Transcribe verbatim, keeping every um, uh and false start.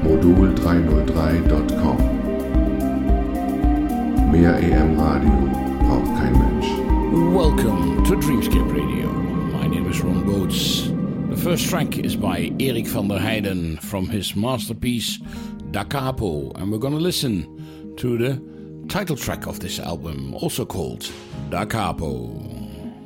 modul dreihundertdrei Punkt com. Mehr A M Radio braucht kein Mensch. Welcome to Dreamscape Radio. My name is Ron Boats. The first track is by Erik van der Heijden from his masterpiece Da Capo, and we're going to listen to the title track of this album, also called Da Capo.